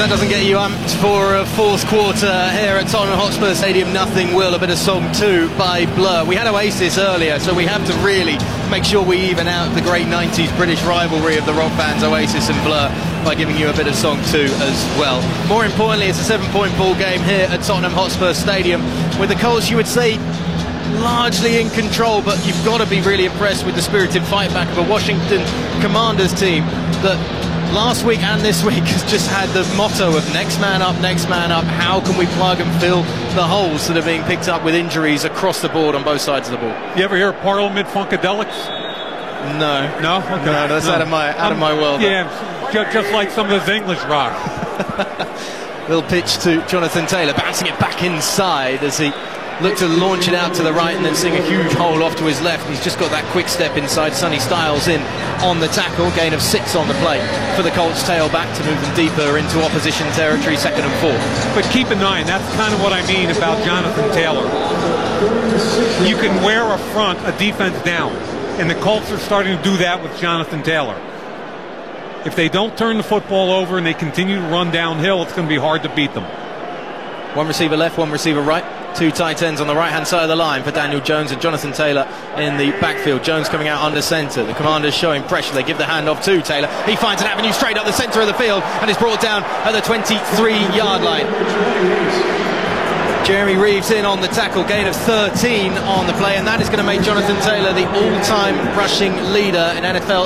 that doesn't get you amped for a fourth quarter here at Tottenham Hotspur Stadium, nothing will. A bit of Song 2 by Blur. We had Oasis earlier, so we have to really make sure we even out the great 90s British rivalry of the rock bands Oasis and Blur by giving you a bit of Song 2 as well. More importantly, it's a 7-point ball game here at Tottenham Hotspur Stadium, with the Colts, you would say, largely in control, but you've got to be really impressed with the spirited fight back of a Washington Commanders team that last week and this week has just had the motto of next man up, next man up. How can we plug and fill the holes that are being picked up with injuries across the board on both sides of the ball? You ever hear of Parliament Funkadelics? No. No? Okay. No, that's out of my world. Yeah, just like some of this English rock. Little pitch to Jonathan Taylor, bouncing it back inside as he looked to launch it out to the right and then seeing a huge hole off to his left. He's just got that quick step inside. Sonny Styles in on the tackle, gain of 6 on the play for the Colts tailback to move them deeper into opposition territory, 2nd and 4. But keep in mind, that's kind of what I mean about Jonathan Taylor. You can wear a front, a defense down, and the Colts are starting to do that with Jonathan Taylor. If they don't turn the football over and they continue to run downhill, it's going to be hard to beat them. One receiver left, one receiver right. 2 tight ends on the right-hand side of the line for Daniel Jones and Jonathan Taylor in the backfield. Jones coming out under centre. The Commanders showing pressure. They give the handoff to Taylor. He finds an avenue straight up the centre of the field and is brought down at the 23-yard line. Jeremy Reeves in on the tackle, gain of 13 on the play, and that is going to make Jonathan Taylor the all-time rushing leader in NFL